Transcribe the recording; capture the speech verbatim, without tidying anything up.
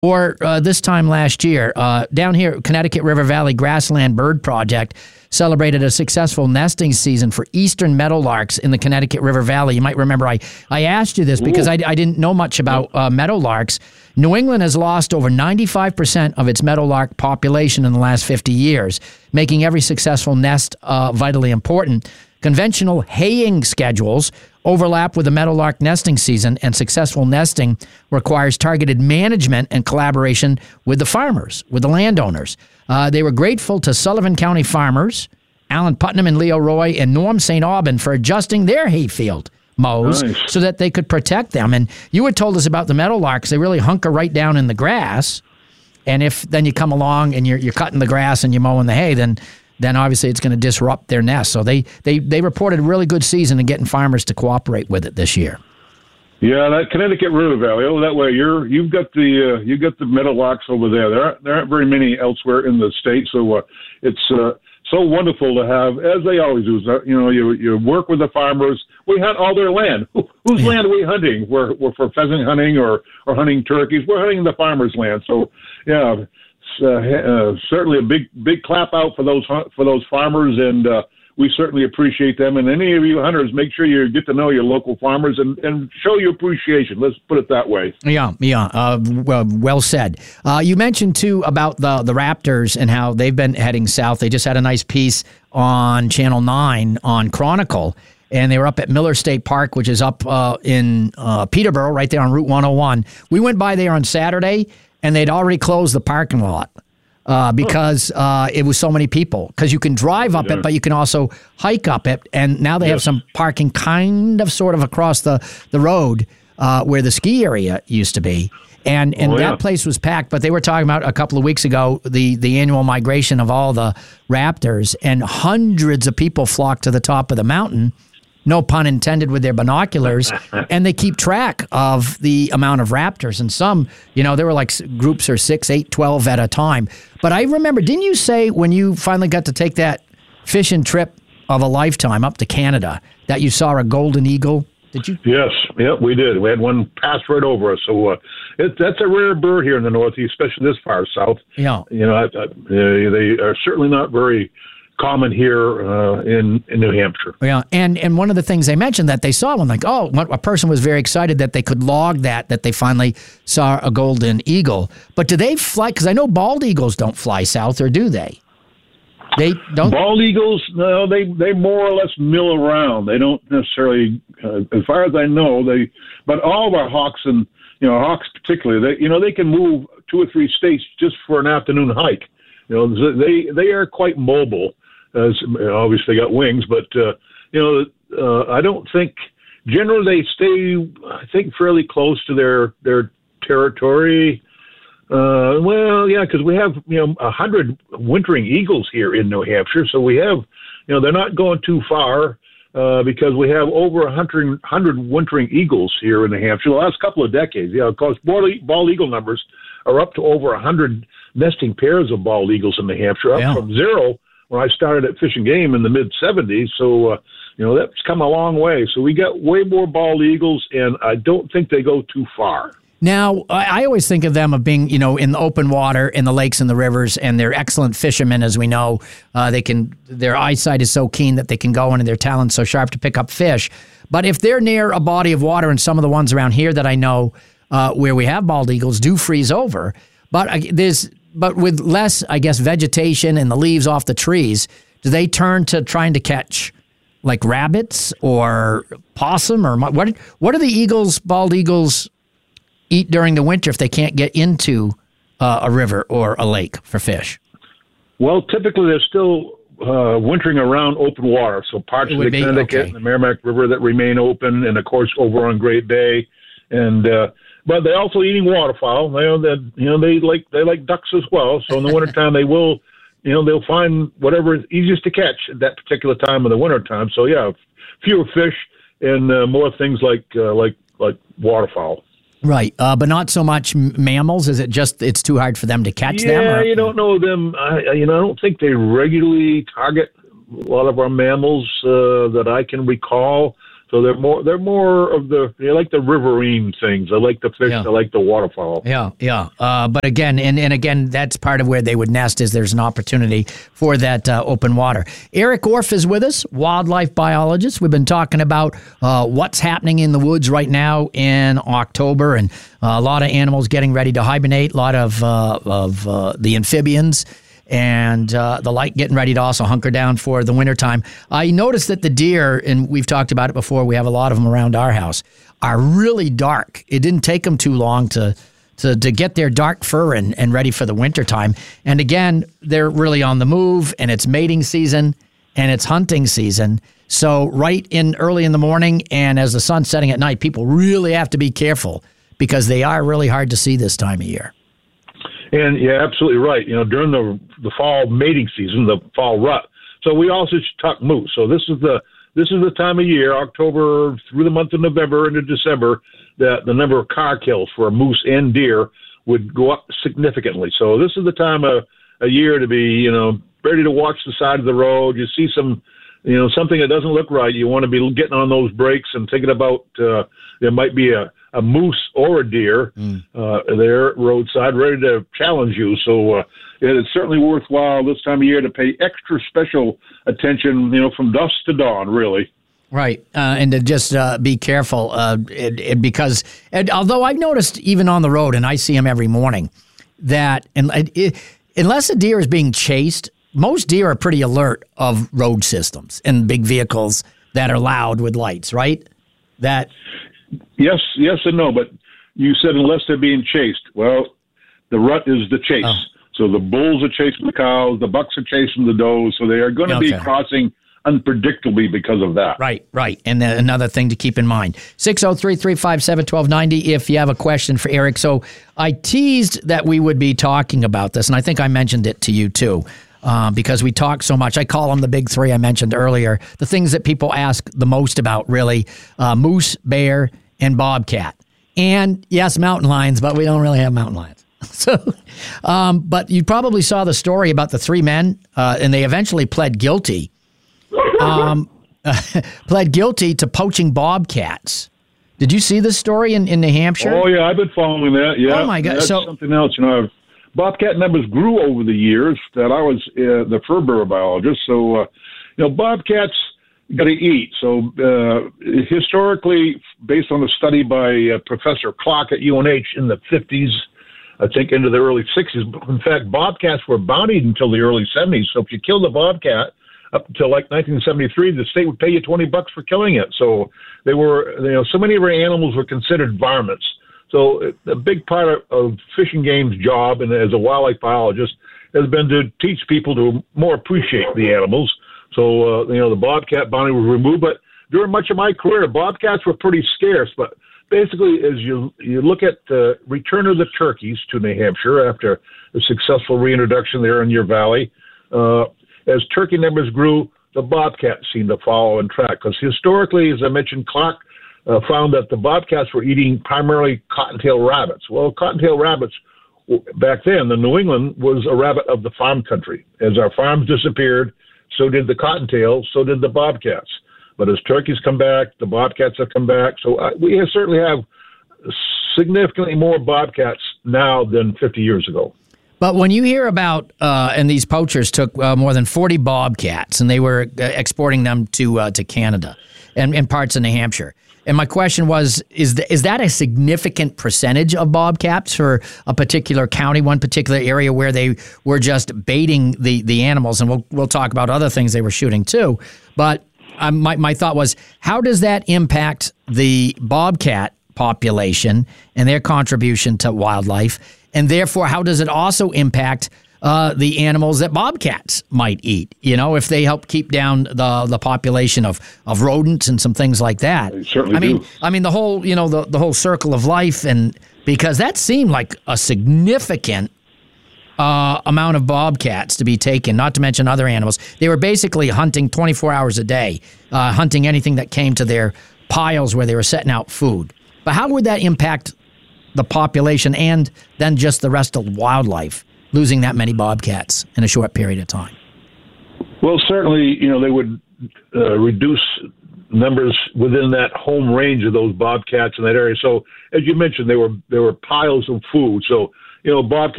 Or uh, this time last year, uh, down here, Connecticut River Valley Grassland Bird Project celebrated a successful nesting season for eastern meadowlarks in the Connecticut River Valley. You might remember I, I asked you this because I, I didn't know much about uh, meadowlarks. New England has lost over ninety-five percent of its meadowlark population in the last fifty years, making every successful nest uh, vitally important. Conventional haying schedules overlap with the meadowlark nesting season, and successful nesting requires targeted management and collaboration with the farmers, with the landowners. Uh, they were grateful to Sullivan County farmers, Alan Putnam and Leo Roy, and Norm Saint Aubin for adjusting their hayfield mows nice. so that they could protect them. And you had told us about the meadowlarks. They really hunker right down in the grass. And if then you come along and you're, you're cutting the grass and you're mowing the hay, then then obviously it's going to disrupt their nest. So they, they, they reported a really good season in getting farmers to cooperate with it this year. Yeah, that Connecticut River Valley. Oh, that way you're you've got the uh, you got the meadowlarks over there. There aren't, there aren't very many elsewhere in the state, so uh, it's uh, so wonderful to have, as they always do. You know, you you work with the farmers. We hunt all their land. Whose land are we hunting? We're we're for pheasant hunting or or hunting turkeys. We're hunting the farmers' land. So yeah. Uh, uh, certainly a big, big clap out for those for those farmers, and uh, we certainly appreciate them. And any of you hunters, make sure you get to know your local farmers and, and show your appreciation. Let's put it that way. Yeah, yeah. Uh, well, well said. Uh, you mentioned too about the the Raptors and how they've been heading south. They just had a nice piece on Channel Nine on Chronicle. And they were up at Miller State Park, which is up uh, in uh, Peterborough, right there on Route one oh one. We went by there on Saturday, and they'd already closed the parking lot uh, because uh, it was so many people. Because you can drive up yeah. it, but you can also hike up it. And now they yes. have some parking kind of sort of across the, the road uh, where the ski area used to be. And and oh, yeah. that place was packed. But they were talking about a couple of weeks ago, the, the annual migration of all the raptors. And hundreds of people flocked to the top of the mountain. No pun intended, with their binoculars, and they keep track of the amount of raptors. And some, you know, there were like groups are six, eight, twelve at a time. But I remember, didn't you say when you finally got to take that fishing trip of a lifetime up to Canada that you saw a golden eagle? Did you? Yes, yeah, we did. We had one pass right over us. So uh, it, that's a rare bird here in the Northeast, especially this far south. Yeah. You know, I, I, they are certainly not very common here uh, in, in New Hampshire. Yeah, and and one of the things they mentioned that they saw, one like, oh, a person was very excited that they could log that, that they finally saw a golden eagle. But do they fly? Because I know bald eagles don't fly south, or do they? They don't. Bald eagles, no, they, they more or less mill around. They don't necessarily, uh, as far as I know, they. But all of our hawks, and you know, hawks particularly, they you know they can move two or three states just for an afternoon hike. You know, they they are quite mobile. Uh, obviously got wings, but, uh, you know, uh, I don't think, generally they stay, I think, fairly close to their, their territory. Uh, well, yeah, because we have, you know, a hundred wintering eagles here in New Hampshire, so we have, you know, they're not going too far, uh, because we have over a hundred, hundred wintering eagles here in New Hampshire the last couple of decades. Yeah, of course, bald, bald eagle numbers are up to over a hundred nesting pairs of bald eagles in New Hampshire, up yeah. from zero when I started at Fish and Game in the mid seventies. So, uh, you know, that's come a long way. So we got way more bald eagles, and I don't think they go too far. Now, I always think of them of being, you know, in the open water, in the lakes and the rivers, and they're excellent fishermen, as we know. Uh, they can, their eyesight is so keen that they can go in, and their talent's so sharp to pick up fish. But if they're near a body of water, and some of the ones around here that I know uh, where we have bald eagles do freeze over, but uh, there's But with less, I guess, vegetation and the leaves off the trees, do they turn to trying to catch like rabbits or possum or what? What do the eagles, bald eagles, eat during the winter if they can't get into uh, a river or a lake for fish? Well, typically they're still uh, wintering around open water, so parts of the be, Connecticut okay. and the Merrimack River that remain open, and of course over on Great Bay, and. Uh, But they're also eating waterfowl. They, you know, they like they like ducks as well. So in the wintertime, they will, you know, they'll find whatever is easiest to catch at that particular time of the wintertime. So yeah, fewer fish and uh, more things like uh, like like waterfowl. Right, uh, but not so much mammals. Is it just it's too hard for them to catch yeah, them? Yeah, you don't know them. I, you know, I don't think they regularly target a lot of our mammals uh, that I can recall. So they're more they're more of the they like the riverine things. They like the fish. Yeah. They like the waterfowl. Yeah, yeah. Uh, but again, and, and again, that's part of where they would nest is there's an opportunity for that uh, open water. Eric Orff is with us, wildlife biologist. We've been talking about uh, what's happening in the woods right now in October, and uh, a lot of animals getting ready to hibernate, a lot of, uh, of uh, the amphibians and uh, the like getting ready to also hunker down for the wintertime. I noticed that the deer, and we've talked about it before, we have a lot of them around our house, are really dark. It didn't take them too long to to, to get their dark fur and, and ready for the wintertime. And again, they're really on the move, and it's mating season, and it's hunting season. So right in early in the morning and as the sun's setting at night, people really have to be careful because they are really hard to see this time of year. And yeah, absolutely right. You know, during the the fall mating season, the fall rut. So we also tuck moose. So this is the this is the time of year, October through the month of November into December, that the number of car kills for moose and deer would go up significantly. So this is the time of a year to be, you know, ready to watch the side of the road. You see some, you know, something that doesn't look right. You want to be getting on those brakes and thinking about uh, there might be a a moose or a deer mm. uh, there roadside ready to challenge you. So uh, it is certainly worthwhile this time of year to pay extra special attention, you know, from dusk to dawn, really. Right. Uh, and to just uh, be careful uh, it, it, because and although I've noticed even on the road, and I see them every morning, that and it, unless a deer is being chased, most deer are pretty alert of road systems and big vehicles that are loud with lights, right? That Yes, yes and no, but you said unless they're being chased. Well, the rut is the chase. Oh. So the bulls are chasing the cows, the bucks are chasing the does, so they are going to okay. be crossing unpredictably because of that. Right, right. And then another thing to keep in mind, six oh three, three five seven, one two nine oh if you have a question for Eric. So I teased that we would be talking about this, and I think I mentioned it to you too. Uh, because we talk so much. I call them the big three I mentioned earlier. The things that people ask the most about, really, uh, moose, bear, and bobcat. And, yes, mountain lions, but we don't really have mountain lions. So, um, but you probably saw the story about the three men, uh, and they eventually pled guilty. Um, pled guilty to poaching bobcats. Did you see this story in, in New Hampshire? Oh, yeah, I've been following that, yeah. Oh, my God. That's so, something else, you know, I've Bobcat numbers grew over the years that I was uh, the fur bearer biologist. So, uh, you know, bobcats got to eat. So, uh, historically, based on a study by uh, Professor Clark at U N H in the fifties, I think into the early sixties, in fact, bobcats were bountied until the early seventies. So if you killed a bobcat up until like nineteen seventy-three, the state would pay you twenty bucks for killing it. So they were, you know, so many of our animals were considered varmints. So a big part of, of Fish and Game's job, and as a wildlife biologist, has been to teach people to more appreciate the animals. So, uh, you know, the bobcat bounty was removed. But during much of my career, bobcats were pretty scarce. But basically, as you you look at the return of the turkeys to New Hampshire after a successful reintroduction there in your valley, uh, as turkey numbers grew, the bobcats seemed to follow and track. Because historically, as I mentioned, Clark Uh, found that the bobcats were eating primarily cottontail rabbits. Well, cottontail rabbits, back then, the New England was a rabbit of the farm country. As our farms disappeared, so did the cottontails, so did the bobcats. But as turkeys come back, the bobcats have come back. So uh, we have certainly have significantly more bobcats now than fifty years ago. But when you hear about, uh, and these poachers took uh, more than forty bobcats, and they were uh, exporting them to uh, to Canada and, and parts of New Hampshire. And my question was, is the, is that a significant percentage of bobcats for a particular county, one particular area where they were just baiting the, the animals? And we'll we'll talk about other things they were shooting too. But um, my, my thought was, how does that impact the bobcat population and their contribution to wildlife? And therefore, how does it also impact Uh, the animals that bobcats might eat, you know, if they help keep down the the population of, of rodents and some things like that. They certainly I mean, do. I mean the whole, you know, the, the whole circle of life, and because that seemed like a significant uh, amount of bobcats to be taken, not to mention other animals. They were basically hunting twenty-four hours a day, uh, hunting anything that came to their piles where they were setting out food. But how would that impact the population and then just the rest of wildlife, losing that many bobcats in a short period of time? Well, certainly, you know, they would uh, reduce numbers within that home range of those bobcats in that area. So, as you mentioned, they were there were piles of food. So, you know, bobcats